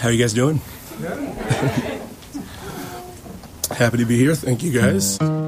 How you guys doing? Happy to be here. Thank you, guys.